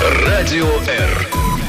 Радио Р.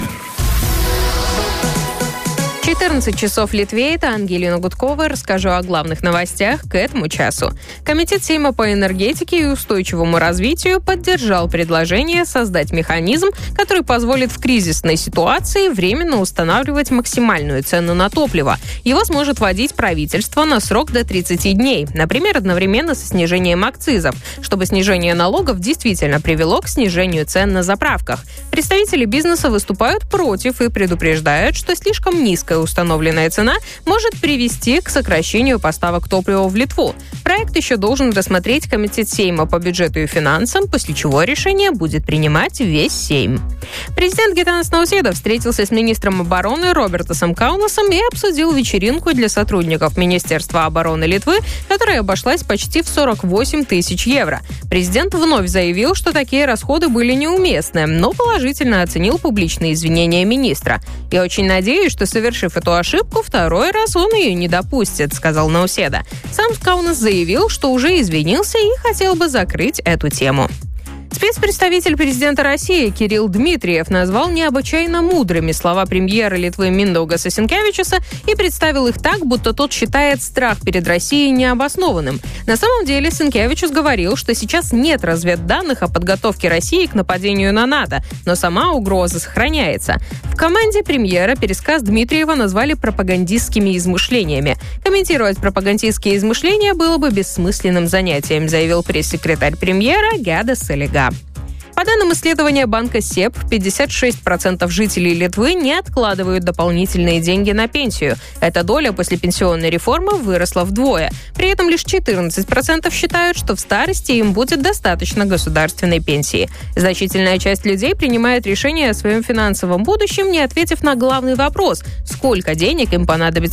14 часов в Литве. Это Ангелина Гудкова. Расскажу о главных новостях к этому часу. Комитет Сейма по энергетике и устойчивому развитию поддержал предложение создать механизм, который позволит в кризисной ситуации временно устанавливать максимальную цену на топливо. Его сможет вводить правительство на срок до 30 дней. Например, одновременно со снижением акцизов, чтобы снижение налогов действительно привело к снижению цен на заправках. Представители бизнеса выступают против и предупреждают, что слишком низкая установленная цена может привести к сокращению поставок топлива в Литву. Проект еще должен рассмотреть Комитет Сейма по бюджету и финансам, после чего решение будет принимать весь Сейм. Президент Гитанас Науседа встретился с министром обороны Робертасом Каунасом и обсудил вечеринку для сотрудников Министерства обороны Литвы, которая обошлась почти в 48 тысяч евро. Президент вновь заявил, что такие расходы были неуместны, но положительно оценил публичные извинения министра. «Я очень надеюсь, что, совершив эту ошибку, второй раз он ее не допустит», — сказал Науседа. Сам Каунас заявил, что уже извинился и хотел бы закрыть эту тему. Спецпредставитель президента России Кирилл Дмитриев назвал необычайно мудрыми слова премьера Литвы Миндаugasa Синкевичуса и представил их так, будто тот считает страх перед Россией необоснованным. На самом деле Синкевичус говорил, что сейчас нет разведданных о подготовке России к нападению на НАТО, но сама угроза сохраняется. В команде премьера пересказ Дмитриева назвали пропагандистскими измышлениями. Комментировать пропагандистские измышления было бы бессмысленным занятием, заявил пресс-секретарь премьера Геда Селига. По данным исследования банка СЕП, 56% жителей Литвы не откладывают дополнительные деньги на пенсию. Эта доля после пенсионной реформы выросла вдвое. При этом лишь 14% считают, что в старости им будет достаточно государственной пенсии. Значительная часть людей принимает решение о своем финансовом будущем, не ответив на главный вопрос – сколько денег им понадобится